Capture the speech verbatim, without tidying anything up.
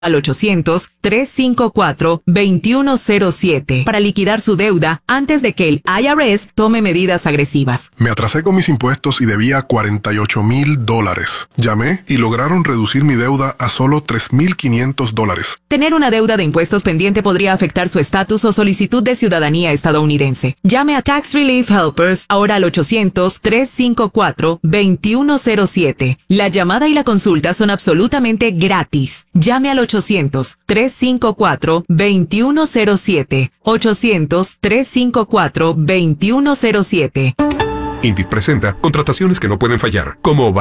al ochocientos, trescientos cincuenta y cuatro, veintiuno cero siete para liquidar su deuda antes de que el I R S tome medidas agresivas. Me atrasé con mis impuestos y debía cuarenta y ocho mil dólares. Llamé y lograron reducir mi deuda a solo tres mil quinientos dólares. Tener una deuda de impuestos pendiente podría afectar su estatus o solicitud de ciudadanía estadounidense. Llame a Tax Relief Helpers ahora al ochocientos, trescientos cincuenta y cuatro, veintiuno cero siete. La llamada y la consulta son absolutamente gratis. Llame al ochocientos, trescientos cincuenta y cuatro, veintiuno cero siete. ochocientos, trescientos cincuenta y cuatro, veintiuno cero siete. Indeed presenta contrataciones que no pueden fallar, como